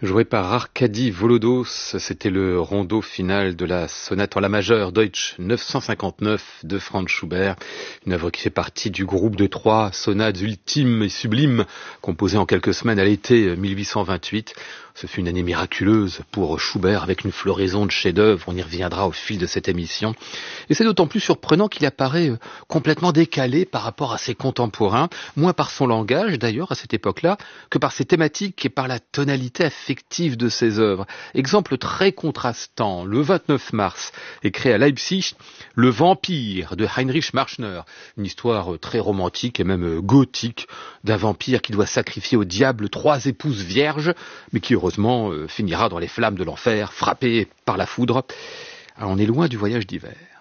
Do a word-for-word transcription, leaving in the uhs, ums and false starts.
Joué par Arkady Volodos, c'était le rondo final de la sonate en la majeure Deutsch neuf cent cinquante-neuf de Franz Schubert, une œuvre qui fait partie du groupe de trois sonates ultimes et sublimes composées en quelques semaines à l'été mille huit cent vingt-huit. Ce fut une année miraculeuse pour Schubert avec une floraison de chefs-d'œuvre, on y reviendra au fil de cette émission. Et c'est d'autant plus surprenant qu'il apparaît complètement décalé par rapport à ses contemporains, moins par son langage d'ailleurs à cette époque-là, que par ses thématiques et par la tonalité affective de ses œuvres. Exemple très contrastant, le vingt-neuf mars est créé à Leipzig Le Vampire de Heinrich Marschner, une histoire très romantique et même gothique d'un vampire qui doit sacrifier au diable trois épouses vierges, mais qui heureusement euh, finira dans les flammes de l'enfer, frappé par la foudre. Alors on est loin du voyage d'hiver.